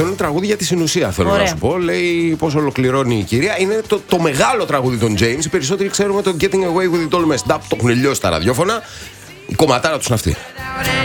αυτό είναι τραγούδι για τη συνουσία, θέλω να σου πω. Λέει πώς ολοκληρώνει η κυρία. Είναι το μεγάλο τραγούδι των James. Οι περισσότεροι ξέρουμε το Getting Away with It All Messed Up. Το έχουν λιώσει τα ραδιόφωνα. Η κομματάρα τους είναι αυτή.